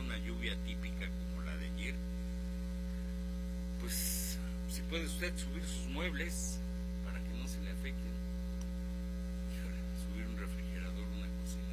una lluvia típica como la de ayer, pues si puede usted subir sus muebles para que no se le afecten.